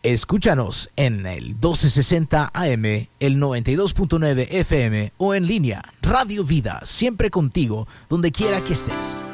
Escúchanos en el 1260 AM, el 92.9 FM o en línea. Radio Vida, siempre contigo, donde quiera que estés.